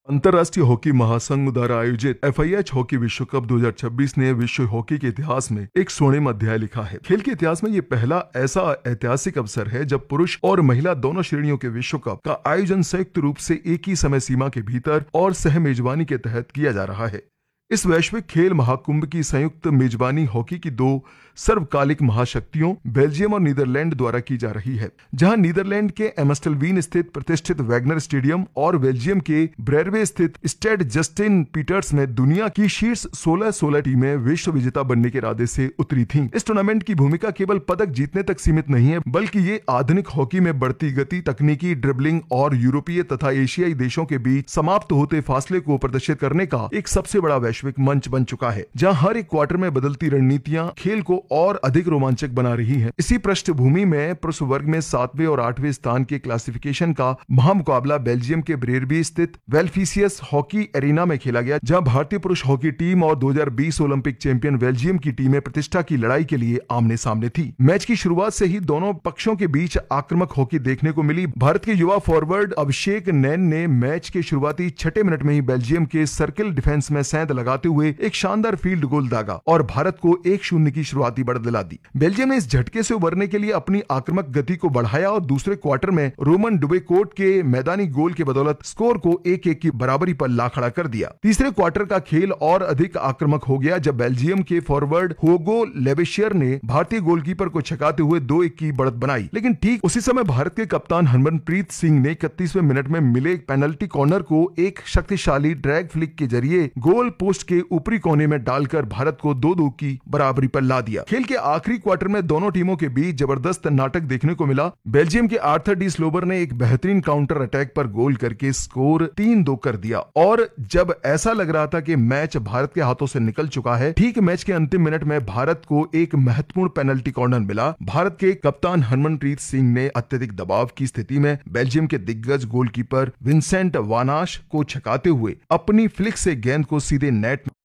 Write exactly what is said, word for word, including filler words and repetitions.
अंतर्राष्ट्रीय हॉकी महासंघ द्वारा आयोजित एफ आई एच हॉकी विश्व कप दो हज़ार छब्बीस ने विश्व हॉकी के इतिहास में एक स्वर्णिम अध्याय लिखा है। खेल के इतिहास में ये पहला ऐसा ऐतिहासिक अवसर है जब पुरुष और महिला दोनों श्रेणियों के विश्व कप का आयोजन संयुक्त रूप से एक ही समय सीमा के भीतर और सह मेजबानी के तहत किया जा रहा है। इस वैश्विक खेल महाकुंभ की संयुक्त मेजबानी हॉकी की दो सर्वकालिक महाशक्तियों बेल्जियम और नीदरलैंड द्वारा की जा रही है, जहां नीदरलैंड के एम्स्टेलवीन स्थित प्रतिष्ठित वैगनर स्टेडियम और बेल्जियम के ब्रेरवे स्थित स्टेड जस्टिन पीटर्स में दुनिया की शीर्ष सोलह सोलह टीमें विश्व विजेता बनने के इरादे से उतरी थीं। इस टूर्नामेंट की भूमिका केवल पदक जीतने तक सीमित नहीं है, बल्कि ये आधुनिक हॉकी में बढ़ती गति, तकनीकी ड्रिबलिंग और यूरोपीय तथा एशियाई देशों के बीच समाप्त होते फासले को प्रदर्शित करने का एक सबसे बड़ा वैश्विक मंच बन चुका है, जहां हर एक क्वार्टर में बदलती रणनीतियां खेल को और अधिक रोमांचक बना रही हैं। इसी पृष्ठभूमि में पुरुष वर्ग में सातवें और आठवें स्थान के क्लासिफिकेशन का महामुकाबला बेल्जियम के ब्रेरबी स्थित वेल्फिसियस हॉकी एरिना में खेला गया, जहां भारतीय पुरुष हॉकी टीम और दो हज़ार बीस ओलंपिक चैंपियन बेल्जियम की टीमें प्रतिष्ठा की लड़ाई के लिए आमने सामने थी। मैच की शुरुआत से ही दोनों पक्षों के बीच आक्रामक हॉकी देखने को मिली। भारत के युवा फॉरवर्ड अभिषेक नैन ने मैच के शुरुआती छठे मिनट में ही बेल्जियम के सर्किल डिफेंस में सेंध लगाते हुए एक शानदार फील्ड गोल दागा और भारत को एक शून्य की शुरुआती बढ़त दिला दी। बेल्जियम ने इस झटके से उबरने के लिए अपनी आक्रामक गति को बढ़ाया और दूसरे क्वार्टर में रोमन डुबेकोट के मैदानी गोल के बदौलत स्कोर को एक एक की बराबरी पर ला खड़ा कर दिया। तीसरे क्वार्टर का खेल और अधिक आक्रामक हो गया जब बेल्जियम के फॉरवर्ड होगो लेवेशियर ने भारतीय गोलकीपर को छकाते हुए दो एक की बढ़त बनाई, लेकिन ठीक उसी समय भारत के कप्तान हरमनप्रीत सिंह ने इकतीसवें मिनट में मिले पेनल्टी कॉर्नर को एक शक्तिशाली ड्रैग फ्लिक के जरिए गोल पोस्ट के ऊपरी कोने में डालकर भारत को दो दो की बराबरी पर ला दिया। खेल के आखिरी क्वार्टर में दोनों टीमों के बीच जबरदस्त नाटक देखने को मिला। बेल्जियम के आर्थर डी स्लोबर ने एक बेहतरीन काउंटर अटैक पर गोल करके स्कोर तीन दो कर दिया और जब ऐसा लग रहा था कि मैच भारत के हाथों से निकल चुका है, ठीक मैच के अंतिम मिनट में भारत को एक महत्वपूर्ण पेनल्टी कॉर्नर मिला। भारत के कप्तान हरमनप्रीत सिंह ने अत्यधिक दबाव की स्थिति में बेल्जियम के दिग्गज गोलकीपर विंसेंट वानाश को छकाते हुए अपनी फ्लिक से गेंद को सीधे नेट